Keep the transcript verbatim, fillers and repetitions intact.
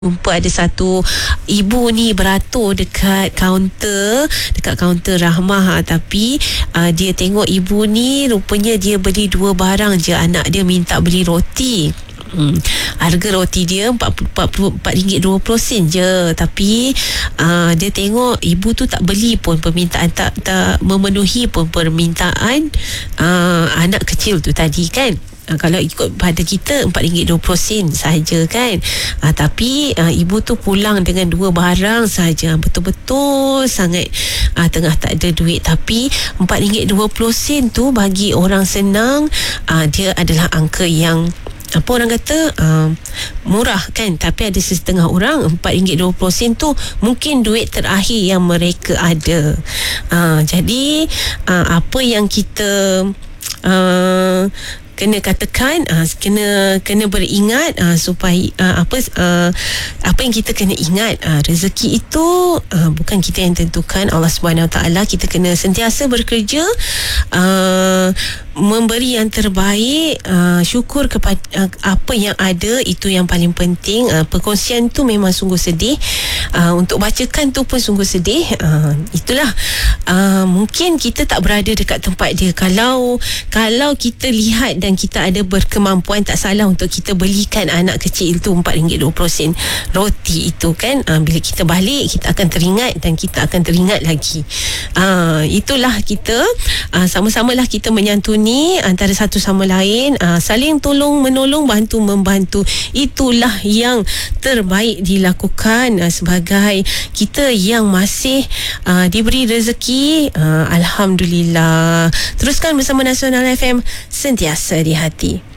Jumpa ada satu ibu ni beratur dekat kaunter, dekat kaunter Rahmah, ha, tapi uh, dia tengok ibu ni rupanya dia beli dua barang je. Anak dia minta beli roti. Hmm. Harga roti dia empat ringgit dua puluh sen je, tapi uh, dia tengok ibu tu tak beli pun permintaan, tak tak memenuhi pun permintaan uh, anak kecil tu tadi kan. Uh, kalau ikut pada kita empat ringgit dua puluh sen sahaja kan. Uh, tapi uh, ibu tu pulang dengan dua barang sahaja. Betul-betul sangat uh, tengah tak ada duit. Tapi empat ringgit dua puluh sen tu bagi orang senang, uh, dia adalah angka yang apa orang kata uh, murah kan. Tapi ada setengah orang empat ringgit dua puluh sen tu mungkin duit terakhir yang mereka ada. uh, Jadi uh, apa yang kita uh, kena katakan, uh, kena kena beringat uh, supaya uh, apa uh, apa yang kita kena ingat, uh, rezeki itu uh, bukan kita yang tentukan, Allah Subhanahu Wa Taala. Kita kena sentiasa bekerja, uh, memberi yang terbaik, uh, syukur kepada uh, apa yang ada, itu yang paling penting. Uh, perkongsian tu memang sungguh sedih, uh, untuk bacakan tu pun sungguh sedih. Uh, itulah uh, mungkin kita tak berada dekat tempat dia. Kalau kalau kita lihat dan kita ada berkemampuan, tak salah untuk kita belikan anak kecil itu empat ringgit dua puluh sen roti itu kan. Uh, bila kita balik, kita akan teringat dan kita akan teringat lagi. Uh, itulah kita uh, sama-samalah kita menyantuni antara satu sama lain, uh, saling tolong menolong, bantu membantu. Itulah yang terbaik dilakukan uh, sebagai kita yang masih uh, diberi rezeki. uh, Alhamdulillah. Teruskan bersama Nasional F M, sentiasa di hati.